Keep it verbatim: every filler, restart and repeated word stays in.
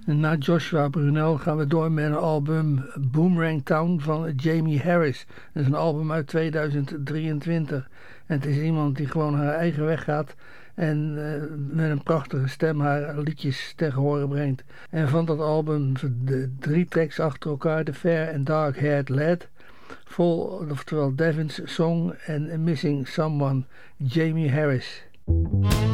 En na Joshua Brunel gaan we door met een album Boomerang Town van Jamie Harris. Dat is een album uit tweeduizend drieëntwintig. En het is iemand die gewoon haar eigen weg gaat en uh, met een prachtige stem haar liedjes tegen horen brengt. En van dat album de drie tracks achter elkaar, The Fair and Dark Haired Lad, vol, oftewel Devin's Song en Missing Someone, Jamie Harris.